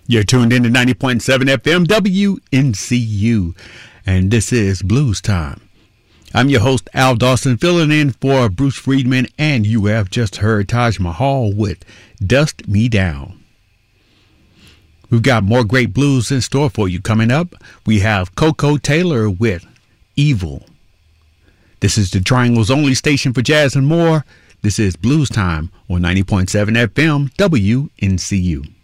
You're tuned in to 90.7 FM WNCU, and this is Blues Time. I'm your host, Al Dawson, filling in for Bruce Friedman, and you have just heard Taj Mahal with Dust Me Down. We've got more great blues in store for you coming up. We have Coco Taylor with Evil. This is the Triangle's only station for jazz and more. This is Blues Time on 90.7 FM WNCU.